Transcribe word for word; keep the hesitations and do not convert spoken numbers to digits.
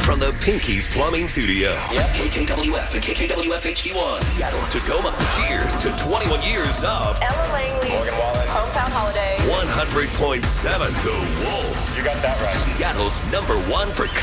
from the Pinky's Plumbing Studio. Yep, K K W F and K K W F H D one. Seattle, Tacoma. Cheers to twenty-one years of Ella Langley. Morgan Wallen. Hometown Holiday. one hundred point seven The Wolf. You got that right. Seattle's number one for